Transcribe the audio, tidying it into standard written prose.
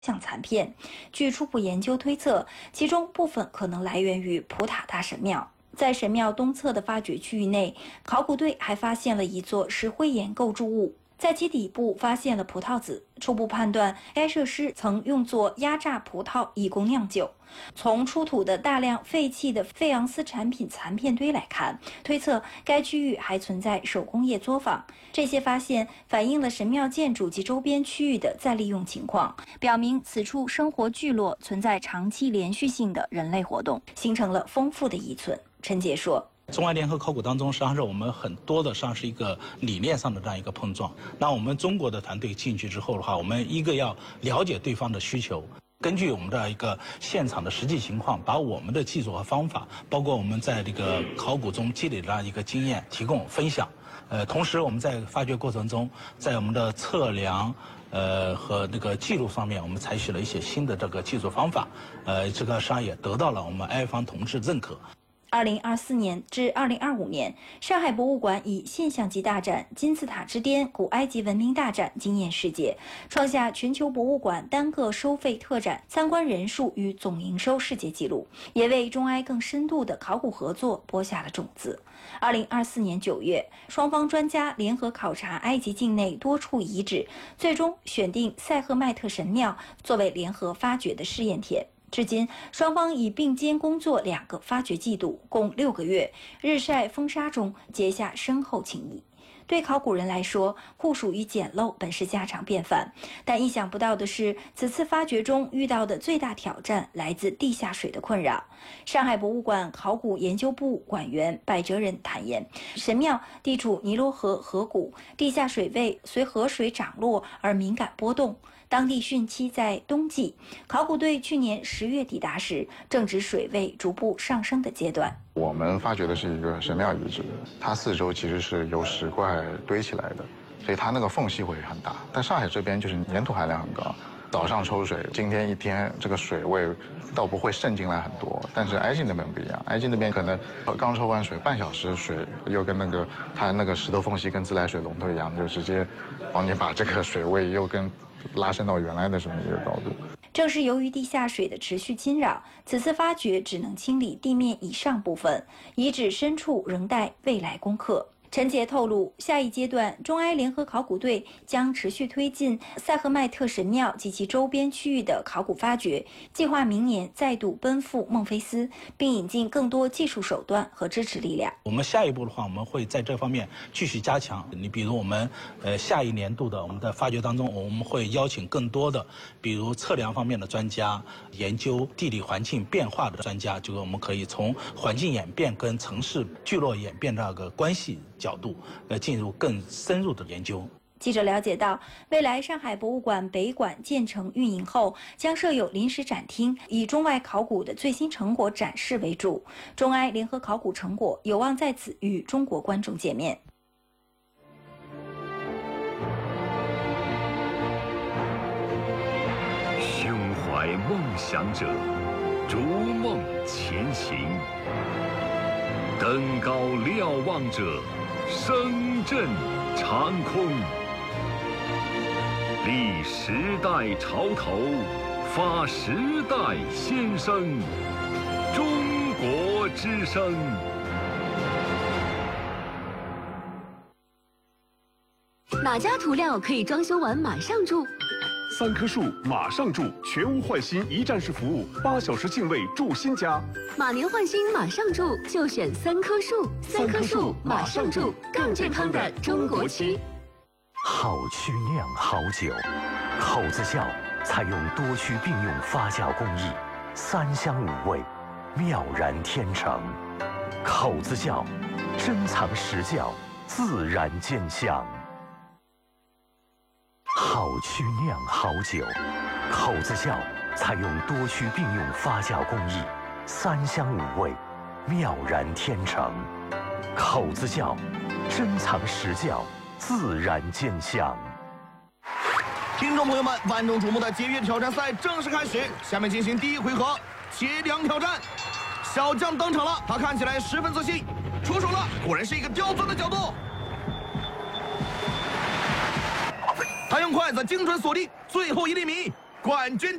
像残片。据初步研究推测，其中部分可能来源于普塔大神庙。在神庙东侧的发掘区域内，考古队还发现了一座石灰岩构筑物，在其底部发现了葡萄籽，初步判断该设施曾用作压榨葡萄以供酿酒。从出土的大量废弃的费昂斯产品残片堆来看，推测该区域还存在手工业作坊。这些发现反映了神庙建筑及周边区域的再利用情况，表明此处生活聚落存在长期连续性的人类活动，形成了丰富的遗存。陈杰说。 中外联合考古当中，实际上是我们很多的，实际上是一个理念上的这样一个碰撞。那我们中国的团队进去之后的话，我们一个要了解对方的需求，根据我们的一个现场的实际情况，把我们的技术和方法，包括我们在这个考古中积累的一个经验提供分享。同时我们在发掘过程中，在我们的测量。和这个记录方面，我们采取了一些新的这个技术方法，这个实际上也得到了我们埃方同志认可。 2024年至2025年，上海博物馆以现象级大展《金字塔之巅：古埃及文明大展》惊艳世界，创下全球博物馆单个收费特展参观人数与总营收世界纪录，也为中埃更深度的考古合作播下了种子。2024年9月，双方专家联合考察埃及境内多处遗址，最终选定塞赫迈特神庙作为联合发掘的试验田。至今，双方已并肩工作2个发掘季度，共6个月，日晒风沙中结下深厚情谊。对考古人来说，酷暑与简陋本是家常便饭，但意想不到的是，此次发掘中遇到的最大挑战来自地下水的困扰。上海博物馆考古研究部馆员柏哲仁坦言，神庙地处尼罗河河谷，地下水位随河水涨落而敏感波动。当地汛期在冬季，考古队去年10月抵达时，正值水位逐步上升的阶段。 我们发掘的是一个神庙遗址，它四周其实是由石块堆起来的，所以它那个缝隙会很大。但上海这边就是粘土含量很高，早上抽水，今天一天这个水位倒不会渗进来很多。但是埃及那边不一样，埃及那边可能刚抽完水半小时，水又跟它那个石头缝隙跟自来水龙头一样，就直接帮你把这个水位又跟拉伸到原来的这么一个高度。 正是由于地下水的持续侵扰，此次发掘只能清理地面以上部分，遗址深处仍待未来攻克。陈杰透露，下一阶段中埃联合考古队将持续推进塞赫迈特神庙及其周边区域的考古发掘，计划明年再度奔赴孟菲斯，并引进更多技术手段和支持力量。 我们下一步的话，我们会在这方面继续加强。你比如我们下一年度的我们的发掘当中，我们会邀请更多的，比如测量方面的专家，研究地理环境变化的专家，就是我们可以从环境演变跟城市聚落演变这个关系角度进入更深入的研究。 记者了解到，未来上海博物馆北馆建成运营后，将设有临时展厅，以中外考古的最新成果展示为主。中埃联合考古成果有望在此与中国观众见面。 胸怀梦想者，逐梦前行；登高瞭望者，声震长空。立时代潮头，发时代先声。中国之声。 哪家涂料可以装修完马上住 ？3棵树马上住，全屋换新一站式服务，8小时净位住新家。 马年换新马上住，就选3棵树。3棵树马上住，更健康的中国漆。 好曲酿好酒，口子窖采用多区并用发酵工艺，3香5味，妙然天成。口子窖珍藏实窖，自然见香。好曲酿好酒，口子窖采用多区并用发酵工艺，3香5味，妙然天成。口子窖珍藏实窖，自然见香。 听众朋友们，万众瞩目的节约挑战赛正式开始，下面进行第1回合切梁挑战。小将登场了，他看起来十分自信，出手了，果然是一个刁钻的角度。他用筷子精准锁定最后1厘米， 冠军。